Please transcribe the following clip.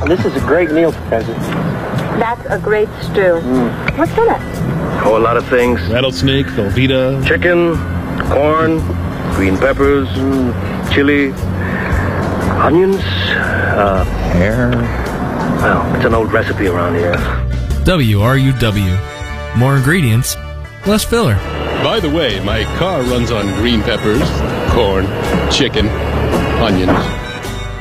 This is a great meal, Professor. That's a great stew. What's in it? Oh, a lot of things. Rattlesnake, Velveeta. Chicken, corn, green peppers, chili, onions. Hair. Well, it's an old recipe around here. WRUW. More ingredients, less filler. By the way, my car runs on green peppers, corn, chicken, onions.